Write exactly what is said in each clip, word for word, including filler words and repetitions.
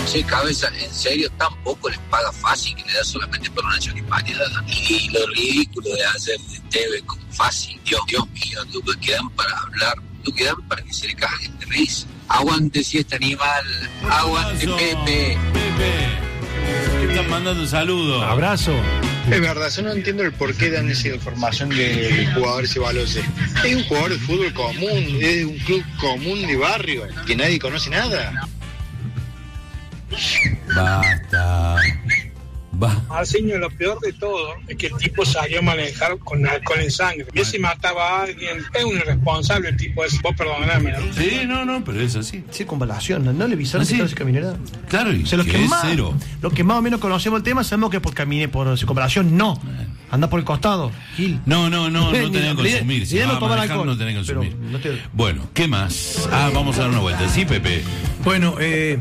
Che, Cabeza, en serio, tampoco les paga fácil que le da solamente por una choripaneada. Y lo ridículo de hacer de T V como fácil. Dios, Dios mío, lo que dan para hablar, lo que dan para que se le caguen de risa. Aguante si este animal, aguante Pepe. Pepe, te están mandando un saludo. Abrazo. Es verdad, yo no entiendo el por qué dan esa información de jugadores y valores. Es un jugador de fútbol común, es un club común de barrio, que nadie conoce nada. Basta. Va. Marcinho, lo peor de todo es que el tipo salió a manejar con alcohol en sangre. Y si mataba a alguien, es un irresponsable el tipo ese. Vos perdoname, ¿no? Sí, no, no, pero es así. Circunvalación, ¿no, ¿No le avisaron ¿Ah, sí? que estaba caminera? Claro, y O sea, los que que, es más, cero. los que más o menos conocemos el tema sabemos que por caminé por circunvalación no. Anda por el costado, Gil. No, no, no, no tenés que consumir. Si Ni de vas no a tomar manejar, alcohol. no tenés que consumir. Pero no te... Bueno, ¿qué más? Ah, vamos a dar una vuelta. Sí, Pepe. Bueno, eh...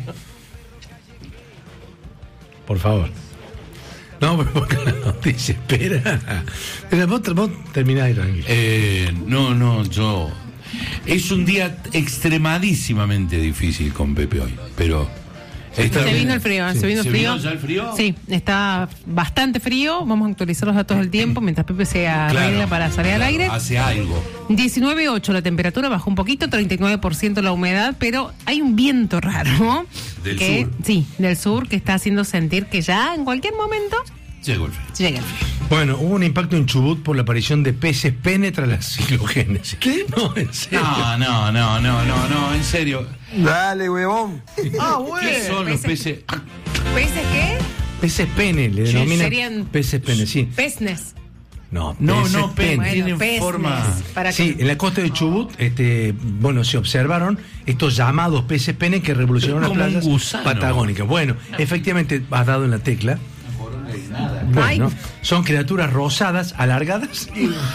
por favor. No, pero porque la noticia, espera. Espera, vos, vos terminás ahí, tranquilo. Eh, no, no, yo... Es un día extremadísimamente difícil con Pepe hoy, pero... Está se vino el frío, sí. se vino el ¿Se frío. vino ya el frío? Sí, está bastante frío. Vamos a actualizar los datos del tiempo mientras Pepe se arregla Claro, para salir claro, al aire. hace algo. diecinueve coma ocho la temperatura, bajó un poquito, treinta y nueve por ciento la humedad, pero hay un viento raro. Del que, sur. Sí, del sur, que está haciendo sentir que ya en cualquier momento Llegó el frío. llega el frío. Bueno, hubo un impacto en Chubut por la aparición de peces pene tras la ciclogénesis. ¿Qué? No, en serio. No, no, no, no, no, no, en serio. Dale, huevón. Ah, bueno. ¿Qué son los peces? ¿Peces qué? Peces pene, le Sí, denominan serían- peces pene, sí. Pesnes. No, No, peces no, pe- Bueno, tienen pesnes, forma... para Sí, que... en la costa de Chubut, este, bueno, se observaron estos llamados peces pene que revolucionaron las Como un playas gusano. patagónicas. Bueno, efectivamente has dado en la tecla. Bueno, son criaturas rosadas, alargadas,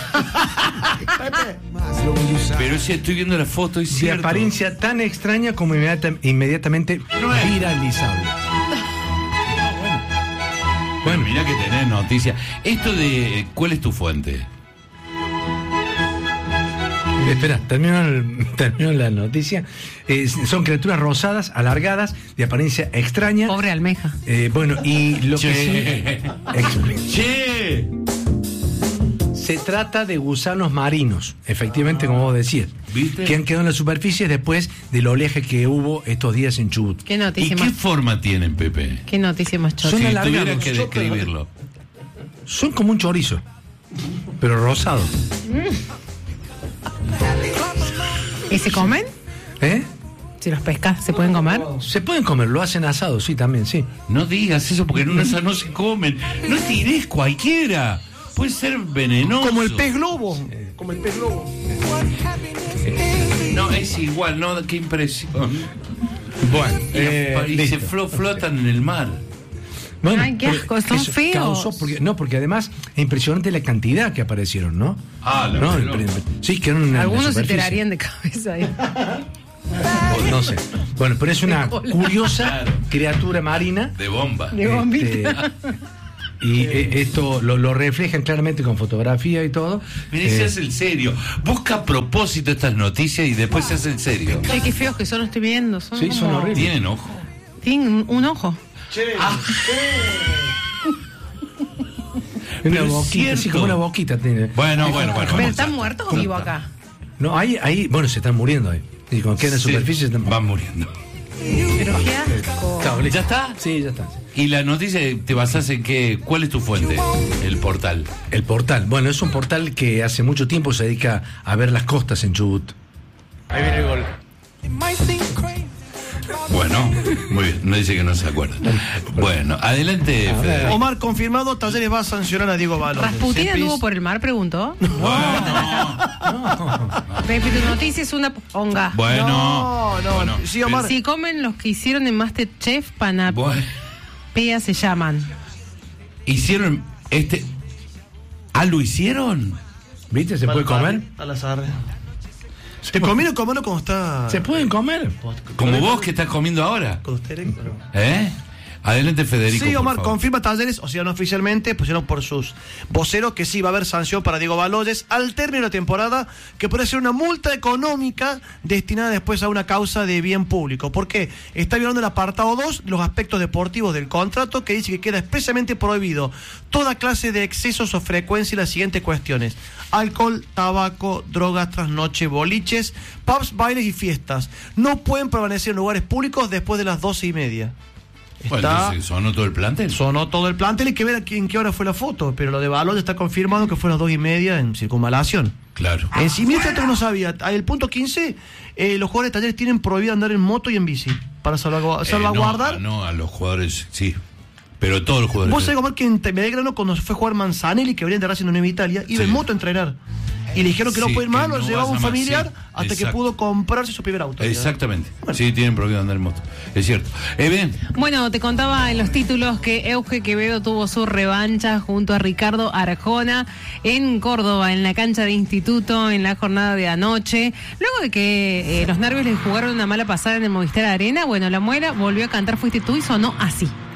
Pero si estoy viendo la foto y de cierto. apariencia tan extraña como inmediata- inmediatamente viralizable. Bueno, mirá que tenés noticias. Esto de... ¿Cuál es tu fuente? Espera, termino, el- termino la noticia. Eh, son criaturas rosadas, alargadas, de apariencia extraña. Pobre almeja. Eh, bueno, y lo Che. que sí. Explico. ¡Che! Se trata de gusanos marinos, efectivamente, como vos decías. ¿Viste? Que han quedado en la superficie después del oleaje que hubo estos días en Chubut. ¿Qué ¿Y noticia qué más? forma tienen, Pepe? ¿Qué noticia más chota? Son Si alargados. tuviera que describirlo. Son como un chorizo, pero rosado. ¿Y se comen? ¿Eh? Si los pescas, ¿se pueden comer? Se pueden comer, lo hacen asado, sí, también, sí. No digas eso porque en una esa no se comen. No tires cualquiera. Puede ser venenoso. Como el pez globo. Como el pez globo. No, es igual, no, qué impresión. Bueno, Y, eh, y se flo- flotan en el mar. bueno, Ay, qué pero asco, son eso feos. causó- porque, no, porque además es impresionante la cantidad que aparecieron, ¿no? Ah, la no, pelota. el- sí, que eran en la Algunos se superficie. tirarían de cabeza ahí. O no sé. Bueno, pero es una cola. curiosa Claro. criatura marina. De bomba. De bombita. Este, y eh, esto lo, lo reflejan claramente con fotografía y todo. Mirá, Eh, se hace el serio. Busca a propósito estas noticias y después se hace el serio. Che, qué feos que son, lo estoy viendo. Son Sí, como- son horribles. ¿Tienen ojo? Tienen un, un ojo. una pero es boquita, sí, cierto. como una boquita tiene. Bueno, bueno, bueno. ¿Pero vamos están a- muertos o vivos acá? No, ahí, ahí, bueno, se están muriendo ahí. Y cuando quedan en Sí, superficie están van muriendo. Pero qué asco. Claro, listo. ¿Ya está? Sí, ya está. ¿Y la noticia te basás en qué? ¿Cuál es tu fuente? El portal. El portal. Bueno, es un portal que hace mucho tiempo se dedica a ver las costas en Chubut. Ahí viene el gol. Bueno, muy bien. No dice que no se acuerda. Bueno, adelante, Fede. Omar, confirmado, Talleres va a sancionar a Diego Balos. ¿Rasputín Cepis. anduvo por el mar? Preguntó. Bueno, Pepe, tu noticia es una ponga. bueno. No, no. Bueno, Sí, Omar. Si comen los que hicieron en Masterchef, panapea Bueno, se llaman. hicieron este. ¿Ah, lo hicieron? ¿Viste? ¿Se puede comer? Al azar. ¿Te conviene comerlo cuando está ¿Se pueden comer? Como vos que estás comiendo ahora. con usted? ¿Eh? Adelante, Federico. Sí, Omar, por favor. confirma Talleres, o sea, no oficialmente, pusieron por sus voceros que sí va a haber sanción para Diego Baloyes al término de la temporada, que puede ser una multa económica destinada después a una causa de bien público. ¿Por qué? Está violando el apartado dos, los aspectos deportivos del contrato, que dice que queda expresamente prohibido toda clase de excesos o frecuencia y las siguientes cuestiones: alcohol, tabaco, drogas, trasnoche, boliches, pubs, bailes y fiestas. No pueden permanecer en lugares públicos después de las doce y media. Bueno, Está, entonces, ¿sonó todo el plantel? sonó todo el plantel, hay que ver aquí en qué hora fue la foto, pero lo de Baloyes está confirmado que fue a las dos y media en circunvalación. Claro. En sí, mientras uno sabía, el punto quince, eh, los jugadores de Talleres tienen prohibido andar en moto y en bici para salvagu- Eh, salvaguardar. no, no, a los jugadores, sí. Pero todos los jugadores. Vos sabés, Omar, que en Belgrano, cuando fue a jugar Manzanelli, que venían de Racing en Italia, iba Sí. en moto a entrenar. Y le dijeron que Sí, no puede ir que más, lo no llevaba vas un a más, familiar sí, hasta que exacto. pudo comprarse su primer auto. Exactamente. Bueno. Sí, tienen prohibido andar en moto. Es cierto. Eh, bien. Bueno, te contaba en los títulos que Euge Quevedo tuvo su revancha junto a Ricardo Arjona en Córdoba, en la cancha de Instituto, en la jornada de anoche. Luego de que eh, los nervios les jugaron una mala pasada en el Movistar Arena, bueno, la muela volvió a cantar Fuiste tú y sonó así.